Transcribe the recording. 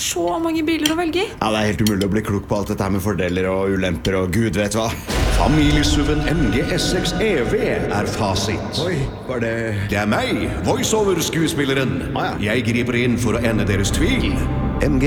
så mange biler å velge i. Ja, det er helt umulig å bli klok på alt dette her med fordeler og ulemper og gud vet hva. Familiesuven MG S6 EV er fasit. Oi, var det... Det er meg, voiceover-skuespilleren. Ah, ja. Jeg griper inn for å ende deres tvil. MG